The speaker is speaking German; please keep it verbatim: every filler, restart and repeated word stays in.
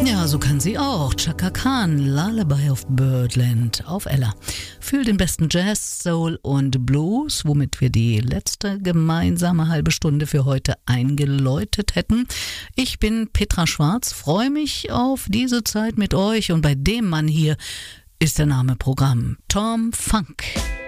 Ja, so kann sie auch. Chaka Khan, Lullaby of Birdland auf Ella. Für den besten Jazz, Soul und Blues, womit wir die letzte gemeinsame halbe Stunde für heute eingeläutet hätten. Ich bin Petra Schwarz, freue mich auf diese Zeit mit euch und bei dem Mann hier ist der Name Programm Tom Funk.